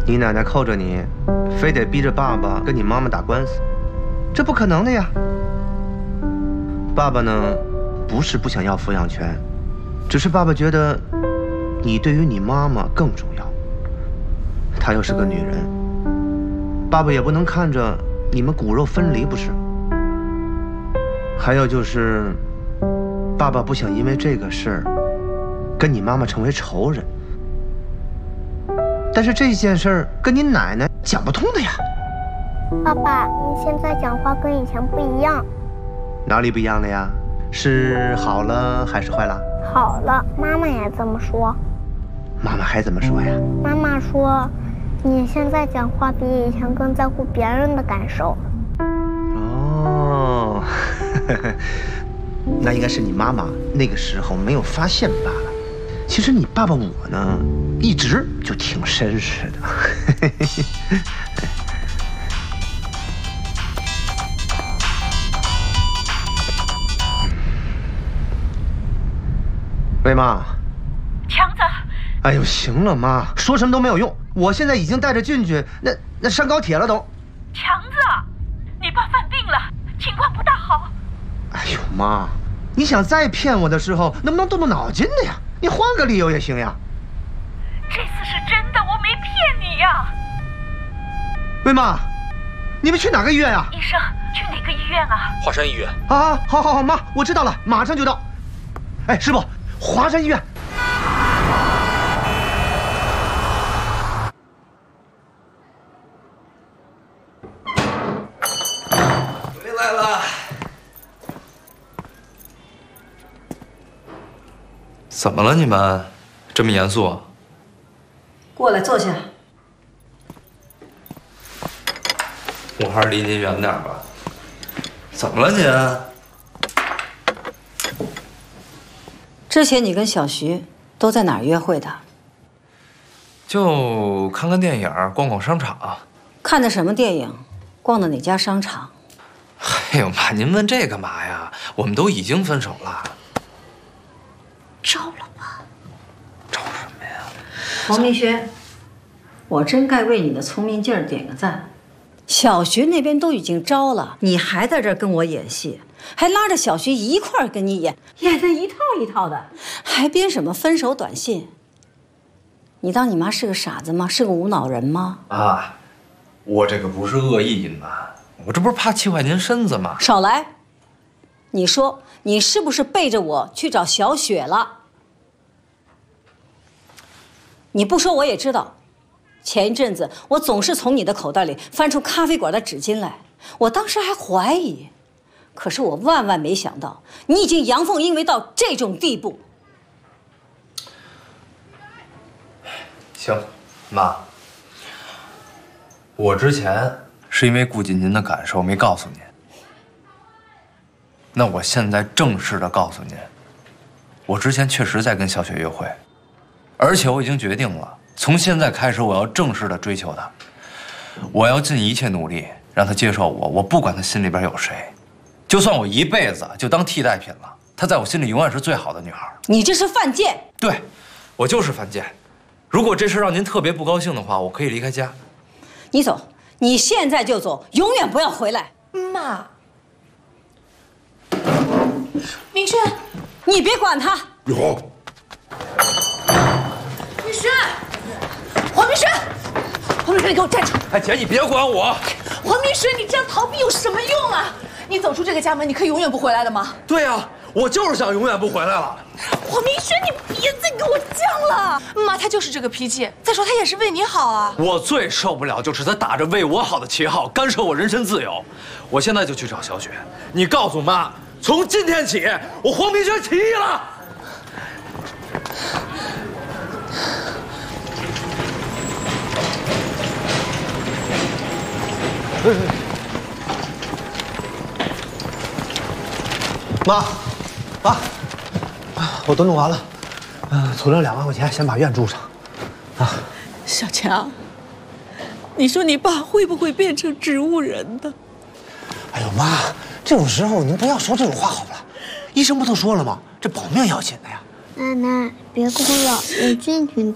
你奶奶扣着你，非得逼着爸爸跟你妈妈打官司，这不可能的呀。爸爸呢，不是不想要抚养权，只是爸爸觉得你对于你妈妈更重要。她又是个女人，爸爸也不能看着你们骨肉分离，不是？还有就是，爸爸不想因为这个事儿跟你妈妈成为仇人。但是这件事儿跟你奶奶讲不通的呀。 爸爸，你现在讲话跟以前不一样。 哪里不一样了呀？是好了还是坏了？ 好了，妈妈也这么说。 妈妈还怎么说呀？ 妈妈说，你现在讲话比以前更在乎别人的感受。 哦，那应该是你妈妈那个时候没有发现罢了。其实你爸爸我呢，一直就挺绅士的。喂，妈。 强子。 哎呦，行了，妈，说什么都没有用。我现在已经带着俊俊，那上高铁了都。 强子，你爸犯病了，情况不大好。 哎呦，妈，你想再骗我的时候，能不能动动脑筋的呀？你换个理由也行呀。 这次是真的，我没骗你呀。 喂，妈，你们去哪个医院呀？ 医生，去哪个医院啊？ 华山医院。 啊，好，妈，我知道了，马上就到。哎，师傅，华山医院。 回来了。怎么了？你们这么严肃？ 过来坐下。 我还是离您远点吧。怎么了您？ 之前你跟小徐都在哪儿约会的？ 就看看电影，逛逛商场。 看的什么电影？逛的哪家商场？ 哎呦妈，您问这干嘛呀？我们都已经分手了。 招了吧？ 招什么呀？ 黄明轩，我真该为你的聪明劲儿点个赞。小徐那边都已经招了，你还在这儿跟我演戏，还拉着小徐一块儿跟你演得一套一套的，还编什么分手短信？你当你妈是个傻子吗？是个无脑人吗？ 啊，我这个不是恶意隐瞒，我这不是怕气坏您身子吗？ 少来！你说你是不是背着我去找小雪了？你不说我也知道。前一阵子我总是从你的口袋里翻出咖啡馆的纸巾来，我当时还怀疑，可是我万万没想到你已经阳奉阴违到这种地步。 行，妈，我之前是因为顾及您的感受没告诉您，那我现在正式的告诉您，我之前确实在跟小雪约会，而且我已经决定了。从现在开始，我要正式的追求她，我要尽一切努力让她接受我。我不管她心里边有谁，就算我一辈子就当替代品了，她在我心里永远是最好的女孩。 你这是犯贱！ 对，我就是犯贱。如果这事让您特别不高兴的话，我可以离开家。 你走，你现在就走，永远不要回来。 妈，明轩， 你别管他。 有。 明轩，黄明轩，黄明轩，你给我站住！ 哎，姐，你别管我。 黄明轩，你这样逃避有什么用啊？你走出这个家门，你可以永远不回来的吗？ 对呀，我就是想永远不回来了。 黄明轩，你别再给我犟了！妈，他就是这个脾气。再说他也是为你好啊。 我最受不了就是他打着为我好的旗号干涉我人身自由。我现在就去找小雪，你告诉妈，从今天起，我黄明轩起义了。 妈，我都弄完了，存了2万块钱，先把院住上。啊， 小强，你说你爸会不会变成植物人的？ 哎呦妈，这种时候您不要说这种话好不啦？医生不都说了吗？这保命要紧的呀。 奶奶，别哭了，有俊俊